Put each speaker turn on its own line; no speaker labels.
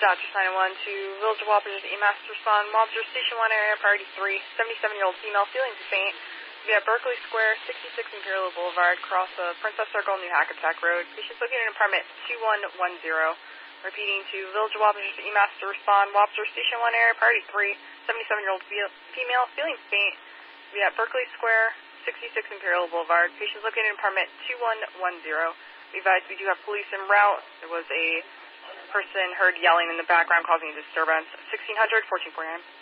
Dodgers 911 to Village of Wappers, EMS respond. Wappers Station 1 area, priority 3, 77-year-old female, feeling faint. Be at Berkeley Square, 66 Imperial Boulevard, cross of Princess Circle, New Hackensack Road. Patient's located in apartment 2110. Repeating to Village of Wappers, EMS to respond. Wappers Station 1 area, priority 3, 77-year-old female, feeling faint. Be at Berkeley Square, 66 Imperial Boulevard. Patient's located in apartment 2110. We advise we do have police en route. There was a person heard yelling in the background causing a disturbance. 1600, 1449.